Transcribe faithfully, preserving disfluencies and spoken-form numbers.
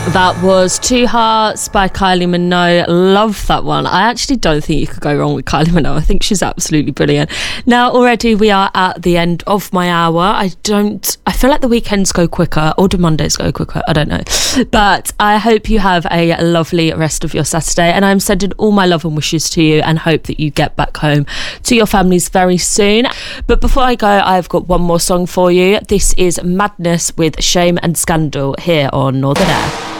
That was Two Hearts by Kylie Minogue. Love that one. I actually don't think you could go wrong with Kylie Minogue. I think she's absolutely brilliant. Now, already we are at the end of my hour. I don't, I feel like the weekends go quicker, or do Mondays go quicker? I don't know. But I hope you have a lovely rest of your Saturday, and I'm sending all my love and wishes to you and hope that you get back home to your families very soon. But before I go, I've got one more song for you. This is Madness with Shame and Scandal here on Northern Air.